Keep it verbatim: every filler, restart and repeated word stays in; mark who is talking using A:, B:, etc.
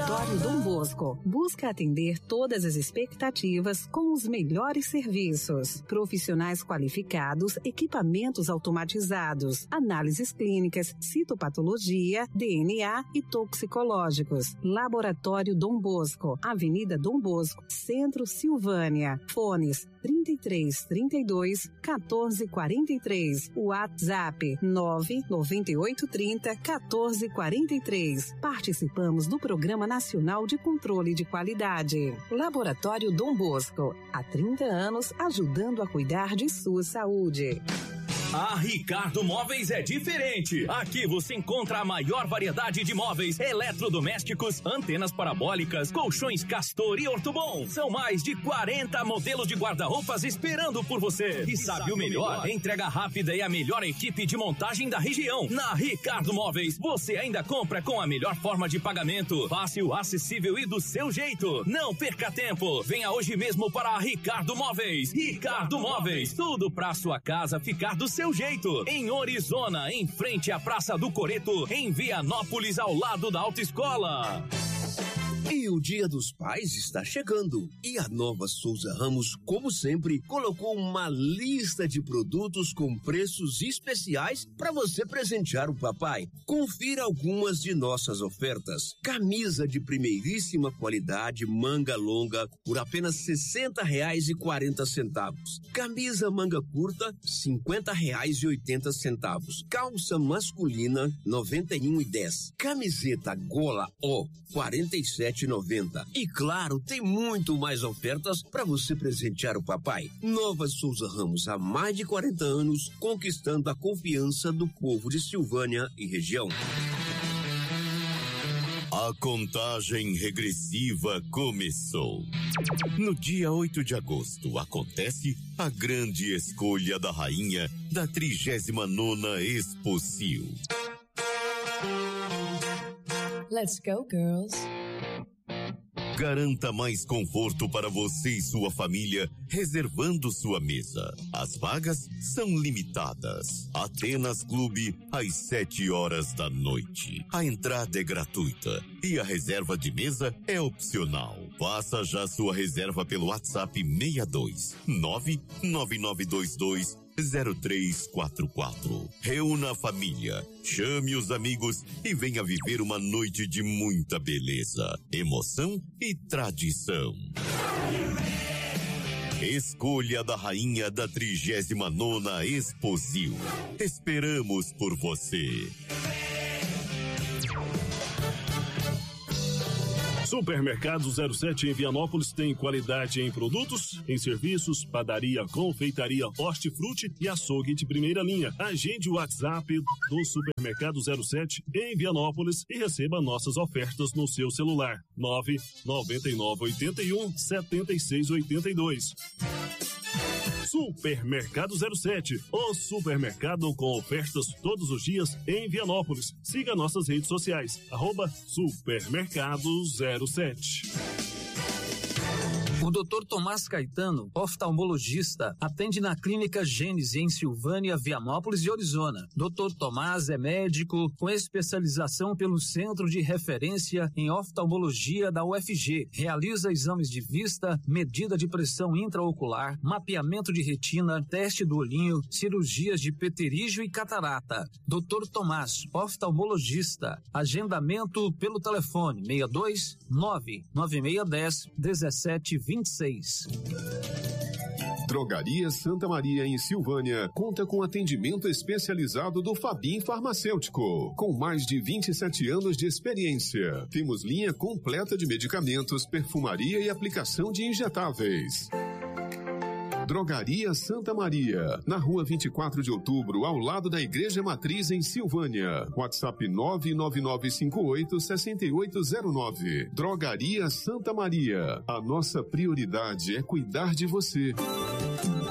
A: Laboratório Dom Bosco busca atender todas as expectativas com os melhores serviços. Profissionais qualificados, equipamentos automatizados, análises clínicas, citopatologia, D N A e toxicológicos. Laboratório Dom Bosco, Avenida Dom Bosco, Centro, Silvânia. Fones trinta e três, trinta e dois, quatorze, quarenta e três. WhatsApp nove nove oito, trinta, quatorze, quarenta e três. Participamos do Programa Nacional de Controle de Qualidade. Laboratório Dom Bosco, há trinta anos ajudando a cuidar de sua saúde.
B: A Ricardo Móveis é diferente. Aqui você encontra a maior variedade de móveis, eletrodomésticos, antenas parabólicas, colchões Castor e Ortobon. São mais de quarenta modelos de guarda-roupas esperando por você. E sabe o melhor? Entrega rápida e a melhor equipe de montagem da região. Na Ricardo Móveis, você ainda compra com a melhor forma de pagamento. Fácil, acessível e do seu jeito. Não perca tempo. Venha hoje mesmo para a Ricardo Móveis. Ricardo Móveis, tudo pra sua casa ficar do seu jeito. Em Orizona, em frente à Praça do Coreto, em Vianópolis, ao lado da autoescola.
C: E o Dia dos Pais está chegando e a Nova Souza Ramos, como sempre, colocou uma lista de produtos com preços especiais para você presentear o papai. Confira algumas de nossas ofertas. Camisa de primeiríssima qualidade, manga longa, por apenas sessenta reais e quarenta centavos. Camisa manga curta, cinquenta reais e oitenta centavos. Calça masculina, noventa e um e dez. Camiseta gola O, quarenta e sete e noventa. E claro, tem muito mais ofertas para você presentear o papai. Nova Souza Ramos, há mais de quarenta anos, conquistando a confiança do povo de Silvânia e região.
D: A contagem regressiva começou. No dia oito de agosto acontece a grande escolha da rainha da trigésima nona Exposil.
E: Let's go, girls.
D: Garanta mais conforto para você e sua família, reservando sua mesa. As vagas são limitadas. Atenas Clube, às sete horas da noite. A entrada é gratuita e a reserva de mesa é opcional. Faça já sua reserva pelo WhatsApp seis dois nove nove nove dois dois zero três quatro quatro. Reúna a família, chame os amigos e venha viver uma noite de muita beleza, emoção e tradição. Escolha da rainha da trigésima nona Exposil. Esperamos por você.
F: Supermercado zero sete em Vianópolis tem qualidade em produtos, em serviços, padaria, confeitaria, hortifruti e açougue de primeira linha. Agende o WhatsApp do Supermercado zero sete em Vianópolis e receba nossas ofertas no seu celular. nove nove nove oito um sete seis oito dois. Supermercado zero sete, o supermercado com ofertas todos os dias em Vianópolis. Siga nossas redes sociais, arroba Supermercado zero sete.
G: O doutor Tomás Caetano, oftalmologista, atende na Clínica Gênese em Silvânia, Vianópolis e Orizona. doutor Tomás é médico com especialização pelo Centro de Referência em Oftalmologia da U F G. Realiza exames de vista, medida de pressão intraocular, mapeamento de retina, teste do olhinho, cirurgias de pterígio e catarata. doutor Tomás, oftalmologista. Agendamento pelo telefone seis dois nove nove seis um zero um sete vinte e seis.
H: Drogaria Santa Maria em Silvânia conta com atendimento especializado do Fabim Farmacêutico, com mais de vinte e sete anos de experiência. Temos linha completa de medicamentos, perfumaria e aplicação de injetáveis. Drogaria Santa Maria, na rua vinte e quatro de outubro, ao lado da Igreja Matriz em Silvânia. WhatsApp nove nove nove cinco oito seis oito zero nove. Drogaria Santa Maria, a nossa prioridade é cuidar de você.